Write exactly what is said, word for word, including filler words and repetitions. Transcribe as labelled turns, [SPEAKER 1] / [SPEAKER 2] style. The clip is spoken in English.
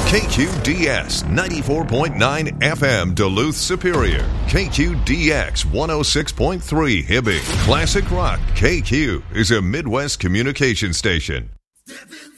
[SPEAKER 1] K Q D S ninety-four point nine F M Duluth Superior. K Q D X one oh six point three Hibbing. Classic Rock K Q is a Midwest communication station.
[SPEAKER 2] Step in